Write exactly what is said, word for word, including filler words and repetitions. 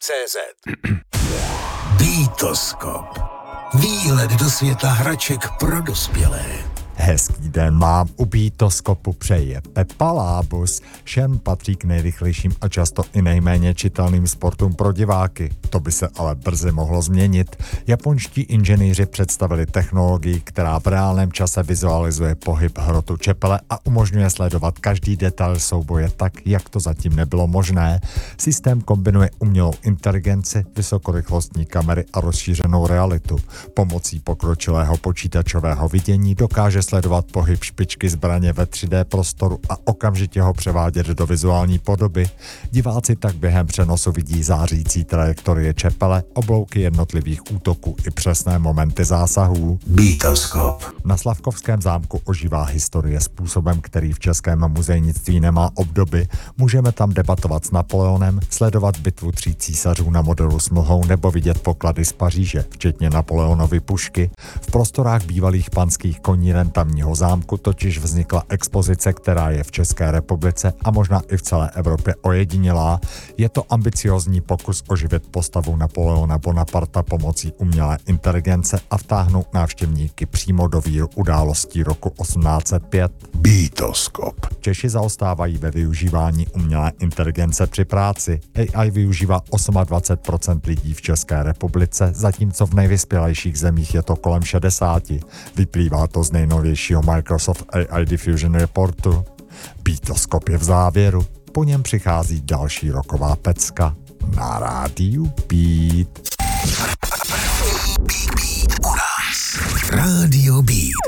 zet. Beatoskop. Výhled do světa hraček pro dospělé. Hezký den mám, u Beatoskopu přeje Pepa Lábus. Shen patří k nejrychlejším a často i nejméně čitelným sportům pro diváky. To by se ale brzy mohlo změnit. Japonští inženýři představili technologii, která v reálném čase vizualizuje pohyb hrotu čepele a umožňuje sledovat každý detail souboje tak, jak to zatím nebylo možné. Systém kombinuje umělou inteligenci, vysokorychlostní kamery a rozšířenou realitu. Pomocí pokročilého počítačového vidění dokáže sledovat pohyb špičky zbraně ve tři dé prostoru a okamžitě ho převádět do vizuální podoby. Diváci tak během přenosu vidí zářící trajektorie čepele, oblouky jednotlivých útoků i přesné momenty zásahů. Beatoskop. Na Slavkovském zámku ožívá historie způsobem, který v českém muzejnictví nemá obdoby. Můžeme tam debatovat s Napoleonem, sledovat bitvu tří císařů na modelu s mlhou nebo vidět poklady z Paříže, včetně Napoleonovy pušky. V prostorách bývalých panských koníren tamního zámku totiž vznikla expozice, která je v České republice a možná i v celé Evropě ojedinělá. Je to ambiciózní pokus oživit postavu Napoleona Bonaparta pomocí umělé inteligence a vtáhnout návštěvníky přímo do víru událostí roku osmnáct set pět. Beatoskop. Češi zaostávají ve využívání umělé inteligence při práci. A I využívá dvacet osm procent lidí v České republice, zatímco v nejvyspělejších zemích je to kolem šedesát. Vyplývá to z nejnovějšího Microsoft A I Diffusion Reportu. Beatoskop je v závěru, po něm přichází další roková pecka na rádiu Beat. Beat, beat, u nás. Rádio Beat.